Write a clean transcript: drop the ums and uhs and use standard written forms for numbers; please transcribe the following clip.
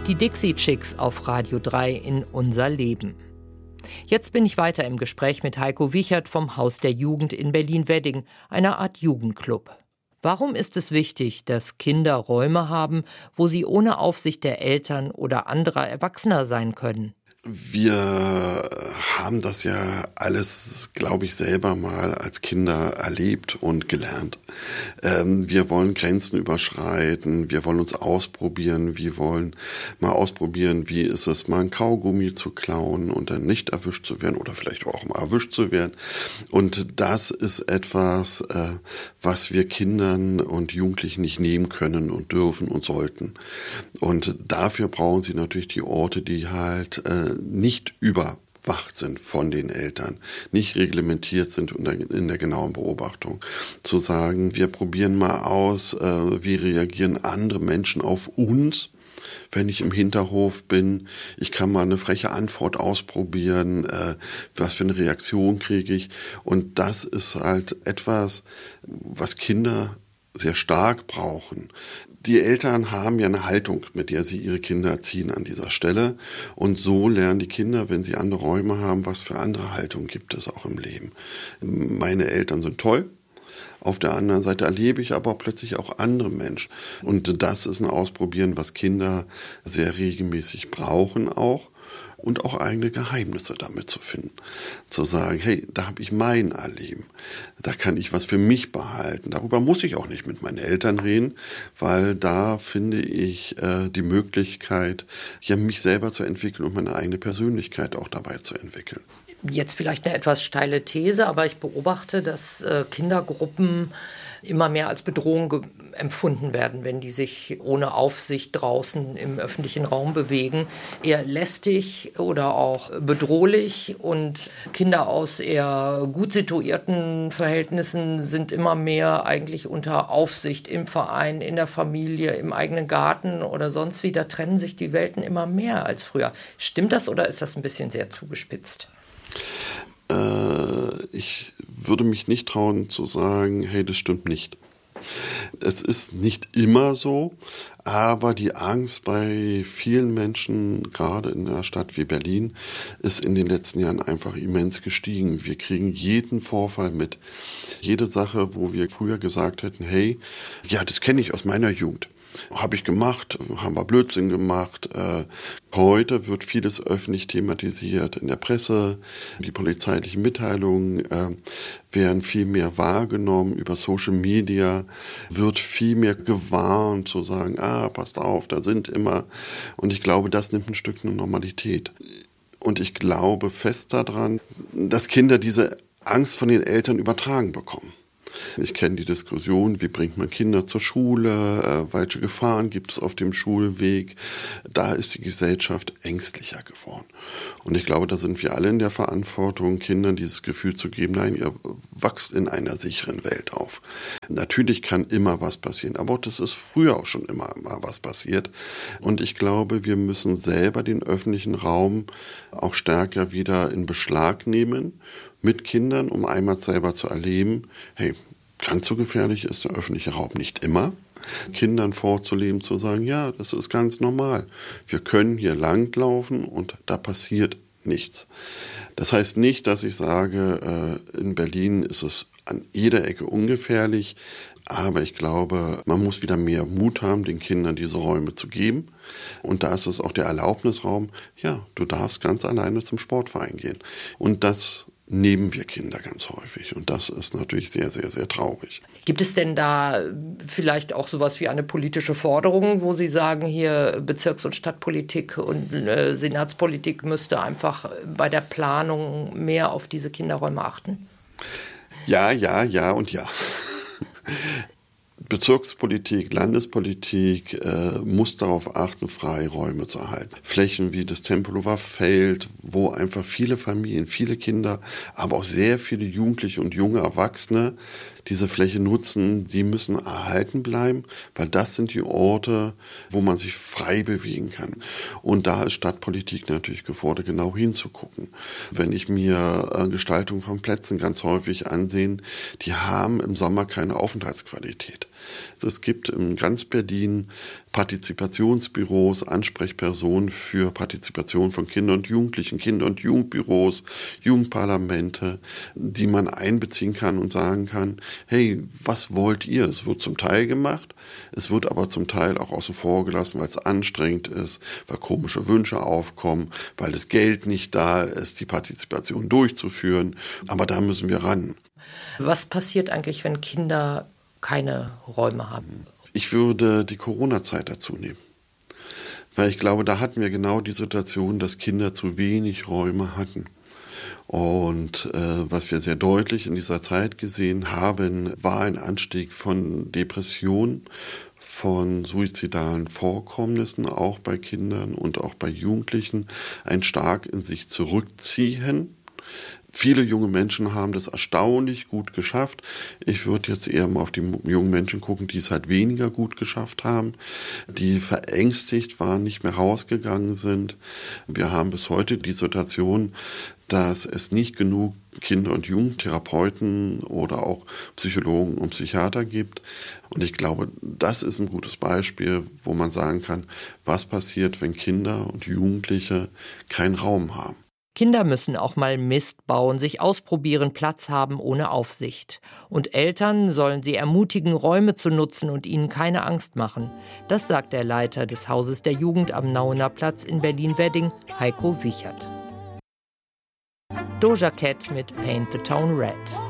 Die Dixie Chicks auf Radio 3 in Unser Leben. Jetzt bin ich weiter im Gespräch mit Heiko Wichert vom Haus der Jugend in Berlin-Wedding, einer Art Jugendclub. Warum ist es wichtig, dass Kinder Räume haben, wo sie ohne Aufsicht der Eltern oder anderer Erwachsener sein können? Wir haben das ja alles, glaube ich, selber mal als Kinder erlebt und gelernt. Wir wollen Grenzen überschreiten, wir wollen uns ausprobieren, wir wollen mal ausprobieren, wie ist es, mal ein Kaugummi zu klauen und dann nicht erwischt zu werden oder vielleicht auch mal erwischt zu werden. Und das ist etwas, was wir Kindern und Jugendlichen nicht nehmen können und dürfen und sollten. Und dafür brauchen sie natürlich die Orte, die halt nicht überwacht sind von den Eltern, nicht reglementiert sind in der genauen Beobachtung. Zu sagen, wir probieren mal aus, wie reagieren andere Menschen auf uns, wenn ich im Hinterhof bin. Ich kann mal eine freche Antwort ausprobieren, was für eine Reaktion kriege ich. Und das ist halt etwas, was Kinder sehr stark brauchen. Die Eltern haben ja eine Haltung, mit der sie ihre Kinder erziehen an dieser Stelle. Und so lernen die Kinder, wenn sie andere Räume haben, was für andere Haltung gibt es auch im Leben. Meine Eltern sind toll. Auf der anderen Seite erlebe ich aber plötzlich auch andere Menschen. Und das ist ein Ausprobieren, was Kinder sehr regelmäßig brauchen auch. Und auch eigene Geheimnisse damit zu finden. Zu sagen, hey, da habe ich mein Erleben. Da kann ich was für mich behalten. Darüber muss ich auch nicht mit meinen Eltern reden, weil da finde ich die Möglichkeit, ja, mich selber zu entwickeln und meine eigene Persönlichkeit auch dabei zu entwickeln. Jetzt vielleicht eine etwas steile These, aber ich beobachte, dass Kindergruppen immer mehr als Bedrohung empfunden werden, wenn die sich ohne Aufsicht draußen im öffentlichen Raum bewegen. Eher lästig oder auch bedrohlich, und Kinder aus eher gut situierten Verhältnissen sind immer mehr eigentlich unter Aufsicht im Verein, in der Familie, im eigenen Garten oder sonst wie. Da trennen sich die Welten immer mehr als früher. Stimmt das oder ist das ein bisschen sehr zugespitzt? Ich würde mich nicht trauen zu sagen, hey, das stimmt nicht. Es ist nicht immer so, aber die Angst bei vielen Menschen, gerade in einer Stadt wie Berlin, ist in den letzten Jahren einfach immens gestiegen. Wir kriegen jeden Vorfall mit. Jede Sache, wo wir früher gesagt hätten, hey, ja, das kenne ich aus meiner Jugend. Habe ich gemacht, haben wir Blödsinn gemacht. Heute wird vieles öffentlich thematisiert in der Presse. Die polizeilichen Mitteilungen werden viel mehr wahrgenommen. Über Social Media wird viel mehr gewarnt, zu sagen, passt auf, da sind immer. Und ich glaube, das nimmt ein Stück eine Normalität. Und ich glaube fest daran, dass Kinder diese Angst von den Eltern übertragen bekommen. Ich kenne die Diskussion, wie bringt man Kinder zur Schule, welche Gefahren gibt es auf dem Schulweg. Da ist die Gesellschaft ängstlicher geworden. Und ich glaube, da sind wir alle in der Verantwortung, Kindern dieses Gefühl zu geben, nein, ihr wachst in einer sicheren Welt auf. Natürlich kann immer was passieren, aber auch das ist früher auch schon immer mal was passiert. Und ich glaube, wir müssen selber den öffentlichen Raum auch stärker wieder in Beschlag nehmen mit Kindern, um einmal selber zu erleben, hey, ganz so gefährlich ist der öffentliche Raum nicht immer. Kindern vorzuleben, zu sagen, ja, das ist ganz normal. Wir können hier langlaufen und da passiert nichts. Das heißt nicht, dass ich sage, in Berlin ist es an jeder Ecke ungefährlich, aber ich glaube, man muss wieder mehr Mut haben, den Kindern diese Räume zu geben. Und da ist es auch der Erlaubnisraum, ja, du darfst ganz alleine zum Sportverein gehen. Und das nehmen wir Kinder ganz häufig. Und das ist natürlich sehr, sehr, sehr traurig. Gibt es denn da vielleicht auch sowas wie eine politische Forderung, wo Sie sagen, hier Bezirks- und Stadtpolitik und Senatspolitik müsste einfach bei der Planung mehr auf diese Kinderräume achten? Ja und ja. Bezirkspolitik, Landespolitik muss darauf achten, Freiräume zu erhalten. Flächen wie das Tempelhofer Feld, wo einfach viele Familien, viele Kinder, aber auch sehr viele Jugendliche und junge Erwachsene diese Fläche nutzen, die müssen erhalten bleiben, weil das sind die Orte, wo man sich frei bewegen kann. Und da ist Stadtpolitik natürlich gefordert, genau hinzugucken. Wenn ich mir Gestaltung von Plätzen ganz häufig ansehe, die haben im Sommer keine Aufenthaltsqualität. Es gibt in ganz Berlin Partizipationsbüros, Ansprechpersonen für Partizipation von Kindern und Jugendlichen, Kinder- und Jugendbüros, Jugendparlamente, die man einbeziehen kann und sagen kann, hey, was wollt ihr? Es wird zum Teil gemacht, es wird aber zum Teil auch außen vor gelassen, weil es anstrengend ist, weil komische Wünsche aufkommen, weil das Geld nicht da ist, die Partizipation durchzuführen. Aber da müssen wir ran. Was passiert eigentlich, wenn Kinder keine Räume haben? Ich würde die Corona-Zeit dazu nehmen. Weil ich glaube, da hatten wir genau die Situation, dass Kinder zu wenig Räume hatten. Und was wir sehr deutlich in dieser Zeit gesehen haben, war ein Anstieg von Depressionen, von suizidalen Vorkommnissen, auch bei Kindern und auch bei Jugendlichen, ein stark in sich zurückziehen. Viele junge Menschen haben das erstaunlich gut geschafft. Ich würde jetzt eher mal auf die jungen Menschen gucken, die es halt weniger gut geschafft haben, die verängstigt waren, nicht mehr rausgegangen sind. Wir haben bis heute die Situation, dass es nicht genug Kinder- und Jugendtherapeuten oder auch Psychologen und Psychiater gibt. Und ich glaube, das ist ein gutes Beispiel, wo man sagen kann, was passiert, wenn Kinder und Jugendliche keinen Raum haben. Kinder müssen auch mal Mist bauen, sich ausprobieren, Platz haben ohne Aufsicht. Und Eltern sollen sie ermutigen, Räume zu nutzen und ihnen keine Angst machen. Das sagt der Leiter des Hauses der Jugend am Nauener Platz in Berlin-Wedding, Heiko Wichert. Doja Cat mit Paint the Town Red.